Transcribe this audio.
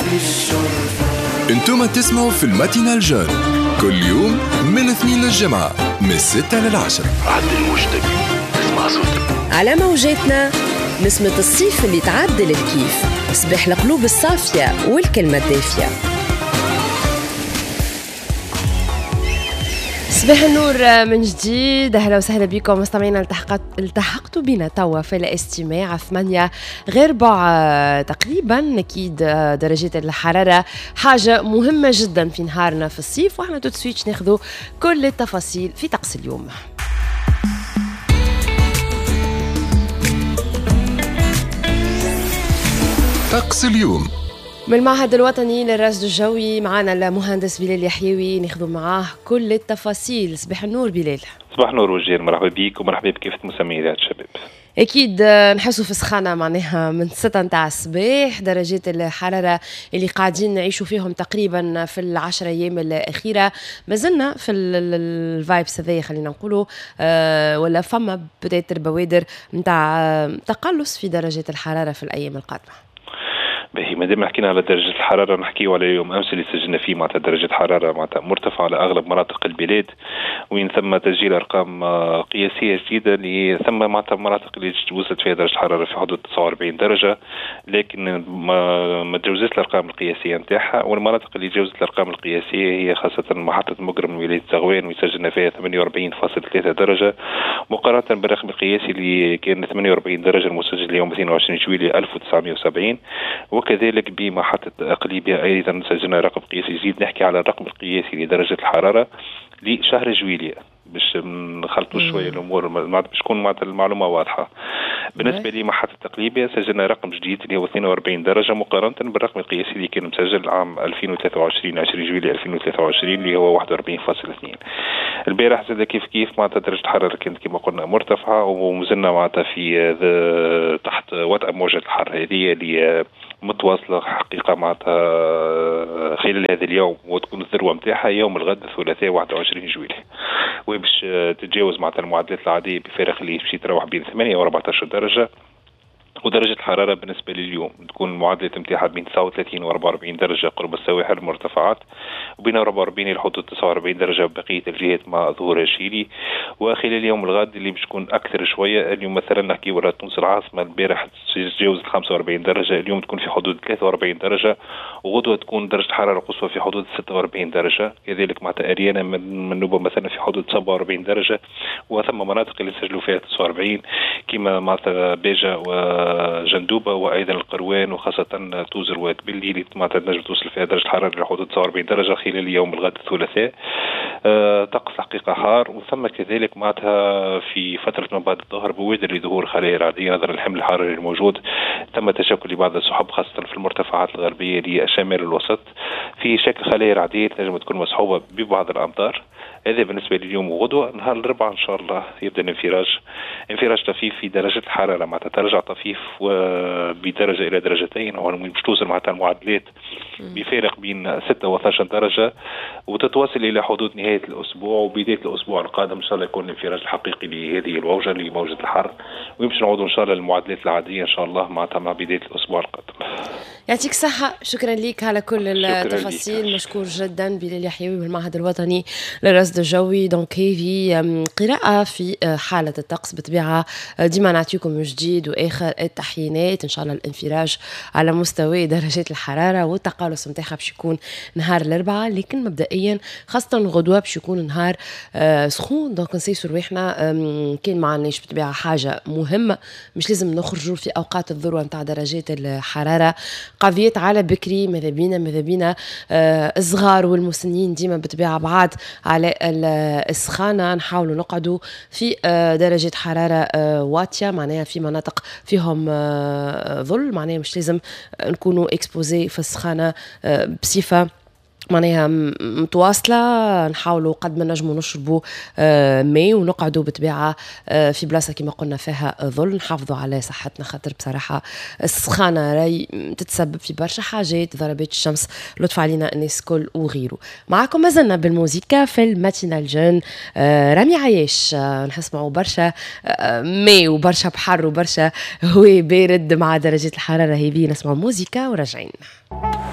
انتم تسمعوا في الماتينال جون كل يوم من الاثنين للجمعة من 6 للعشرة. عدل المجتمع اسمع صوتك على موجاتنا نسمة الصيف اللي تعدل الكيف، صباح القلوب الصافية والكلمة الدافية. صباح النور من جديد، أهلا وسهلا بكم مستمعينا. التحقتوا بنا توا في الاستماع 8 غير ربع تقريبا. أكيد درجات الحرارة حاجة مهمة جدا في نهارنا في الصيف، وإحنا تسويتش ناخذوا كل التفاصيل في طقس اليوم. طقس اليوم من المعهد الوطني للرصد الجوي معنا المهندس بلال يحيوي، ناخذوا معاه كل التفاصيل. صباح النور بلال. صباح النور وجير، مرحبا بيك ومرحبا بكافة مسميات الشباب. أكيد نحسوا في سخانة معناها من 6 نتاع الصباح، درجات الحرارة اللي قاعدين نعيشوا فيهم تقريبا في 10 أيام الأخيرة ما زلنا في الفايبس هذيا خلينا نقولوا، ولا فما بداية البوادر نتاع تقلص في درجات الحرارة في الأيام القادمة. باهي، ما دام حكينا على درجة الحرارة نحكيو على يوم أمس اللي سجلنا فيه معناتها درجة حرارة معناتها مرتفعة على أغلب مناطق البلاد، وين ثم تسجيل أرقام قياسية جديدة اللي ثم معناتها مناطق اللي وصلت فيها درجة حرارة في حدود 49 درجة، لكن ما تجاوزت الأرقام القياسية نتاعها. والمناطق اللي تجاوزت الأرقام القياسية هي خاصة محطة مقرم من ولاية زغوان وسجلنا فيها 48.3 درجة، مقارنة بالرقم القياسي اللي كان 48 درجة المسجل اليوم 22 جويلية 1970. وكذلك بمحطة أقليبية أيضا سجلنا رقم قياسي جديد. نحكي على الرقم القياسي لدرجة الحرارة لشهر جويلية باش نخلطوا شوية الأمور باش تكون مع المعلومة واضحة. بالنسبة لي محطة أقليبية سجلنا رقم جديد اللي هو 42 درجة مقارنة بالرقم القياسي اللي كان مسجل عام 2023 20 جويلية 2023 اللي هو 41.2. البارح زاد كيف معناتها درجة الحرارة كانت كما قلنا مرتفعة، ومازلنا معناتها في تحت وطأ موجة الحر هذه اللي متواصلة حقيقة معناتها خلال هذا اليوم، وتكون الذروة متاعها يوم الغد الثلاثاء 21 جويلية، وباش تتجاوز معناتها المعدلات العادية بفارق اللي باش تروح بين 8 و 14 درجة. ودرجة الحرارة بالنسبة لليوم تكون المعدلة نتاعها بين 39 و 44 درجة قرب السواحل المرتفعات، وبين 44 إلى حدود 49 درجة بقية الجهات مع ظهور الشيلي. وخلال اليوم الغد اللي باش تكون أكثر شوية، اليوم مثلا نحكي ولا تونس العاصمة البارح تجاوز 45 درجة، اليوم تكون في حدود 43 درجة، وغدوة تكون درجة الحرارة القصوى في حدود 46 درجة. كذلك معناتها أريانا من نوبة مثلا في حدود 47 درجة، وثم مناطق اللي سجلوا فيها 49 كما معناتها باجة وجندوبة وأيضا القروان وخاصة توزر وتبلي اللي معناتها تنجم توصل فيها درجة الحرارة لحدود 49 درجة خلال اليوم الغد الثلاثاء. طقس حقيقة حار، وثم كذلك معناتها في فترة ما بعد الظهر بوادر لظهور خلايا رعدية نظرا للحمل الحراري الموجود. تم تشكل لبعض السحب خاصة في المرتفعات الغربية للشمال الوسط في شكل خلايا رعدية تنجم تكون مصحوبة ببعض الأمطار. هذا بالنسبة لليوم وغدوة. نهار الأربعاء إن شاء الله يبدأ انفراج طفيف في درجة الحرارة، معناتها ترجع طفيف وبدرجة إلى درجتين، ومش توصل معناتها المعدلات بفارق بين 6 و 12 درجة، وتتواصل إلى حدود نهاية الأسبوع وبداية الأسبوع القادم إن شاء الله يكون الانفراج الحقيقي لهذه الوجه لموجة الحر، ويمشي نعودوا إن شاء الله للمعدلات العادية إن شاء الله معناتها مع بداية الأسبوع القادم. يعطيك الصحة، شكرا لك على كل التفاصيل. مشكور جدا بلال يحيوي من المعهد الوطني للرصد الجوي. دونك هذه قراءة في حالة الطقس بطبيعة، ديما نعطيكم من جديد وآخر التحيينات. إن شاء الله الانفراج على مستوى درجات الحرارة والتقلص متاعها باش يكون نهار الأربعاء، لكن مبدئيا خاصة غدوة باش يكون نهار سخون. دونك نسيسوا رواحنا كان معلناش بطبيعة حاجة مهمة، مش لازم نخرجوا في أوقات الذروة نتاع درجات الحرارة. قضية على بكري ماذا بينا الصغار والمسنين ديما بطبيعة بعاد على السخانة، نحاولوا نقعدوا في درجة حرارة واطية، معناها في مناطق فيهم ظل، معناها مش لازم نكونوا اكسبوزي في السخانة بصفة معناها متواصلة. نحاولوا قد ما نجموا نشربوا ماء ونقعدوا بطبيعة في بلاصة كما قلنا فيها ظل، نحافظوا على صحتنا، خاطر بصراحة السخانة راي تتسبب في برشا حاجات، ضربات الشمس لطف علينا الناس كل وغيره. معكم مازلنا بالموسيقى في الماتينال جون. رامي عياش نسمعوا برشا ماء وبرشا بحر وبرشا هواء بارد مع درجة الحرارة هذه. نسمعوا موسيقى وراجعين.